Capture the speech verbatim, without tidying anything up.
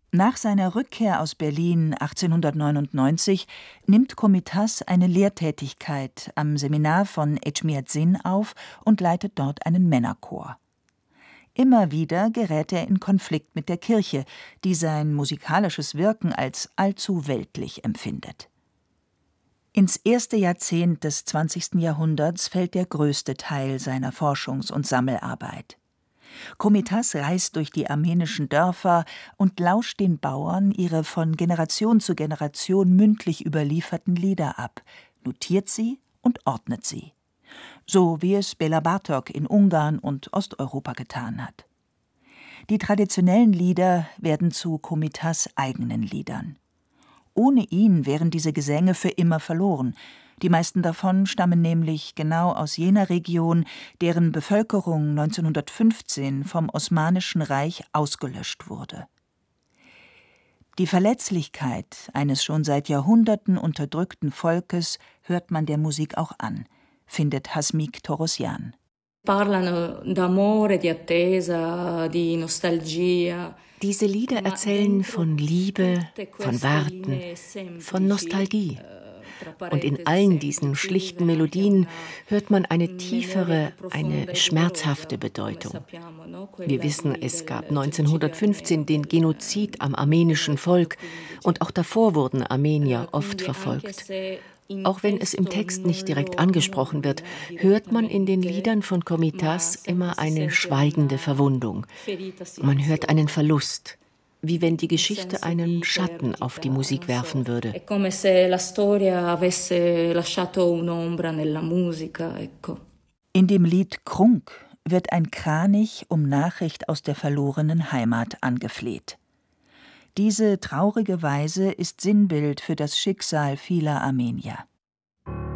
Nach seiner Rückkehr aus Berlin achtzehnhundertneunundneunzig nimmt Komitas eine Lehrtätigkeit am Seminar von Etchmiadzin auf und leitet dort einen Männerchor. Immer wieder gerät er in Konflikt mit der Kirche, die sein musikalisches Wirken als allzu weltlich empfindet. Ins erste Jahrzehnt des zwanzigsten Jahrhunderts fällt der größte Teil seiner Forschungs- und Sammelarbeit. Komitas reist durch die armenischen Dörfer und lauscht den Bauern ihre von Generation zu Generation mündlich überlieferten Lieder ab, notiert sie und ordnet sie. So wie es Béla Bartók in Ungarn und Osteuropa getan hat. Die traditionellen Lieder werden zu Komitas' eigenen Liedern. Ohne ihn wären diese Gesänge für immer verloren. Die meisten davon stammen nämlich genau aus jener Region, deren Bevölkerung neunzehnhundertfünfzehn vom Osmanischen Reich ausgelöscht wurde. Die Verletzlichkeit eines schon seit Jahrhunderten unterdrückten Volkes hört man der Musik auch an, findet Hasmik Torosyan. Diese Lieder erzählen von Liebe, von Warten, von Nostalgie. Und in allen diesen schlichten Melodien hört man eine tiefere, eine schmerzhafte Bedeutung. Wir wissen, es gab neunzehnhundertfünfzehn den Genozid am armenischen Volk und auch davor wurden Armenier oft verfolgt. Auch wenn es im Text nicht direkt angesprochen wird, hört man in den Liedern von Komitas immer eine schweigende Verwundung. Man hört einen Verlust, wie wenn die Geschichte einen Schatten auf die Musik werfen würde. In dem Lied Krunk wird ein Kranich um Nachricht aus der verlorenen Heimat angefleht. Diese traurige Weise ist Sinnbild für das Schicksal vieler Armenier.